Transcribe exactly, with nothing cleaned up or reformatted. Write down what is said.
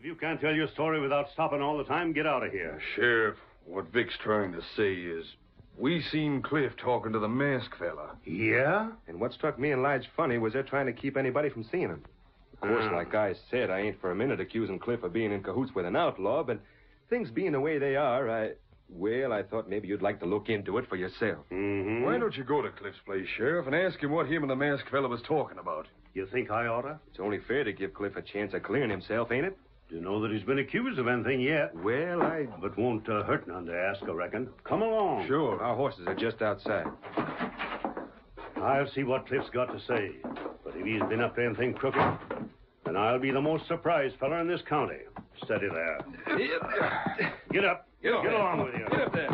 If you can't tell your story without stopping all the time, get out of here. Sheriff, what Vic's trying to say is, we seen Cliff talking to the masked fella. Yeah? And what struck me and Lige funny was they're trying to keep anybody from seeing him. Of course, Ah. like I said, I ain't for a minute accusing Cliff of being in cahoots with an outlaw, but things being the way they are, I... Well, I thought maybe you'd like to look into it for yourself. Mm-hmm. Why don't you go to Cliff's place, Sheriff, and ask him what him and the masked fella was talking about? You think I oughta? It's only fair to give Cliff a chance of clearing himself, ain't it? Do you know that he's been accused of anything yet? Well, I... But won't uh, hurt none to ask, I reckon. Come along. Sure. Our horses are just outside. I'll see what Cliff's got to say. But if he's been up to anything crooked, then I'll be the most surprised fella in this county. Steady there. Get up. Get on. Get along with you. Get up there.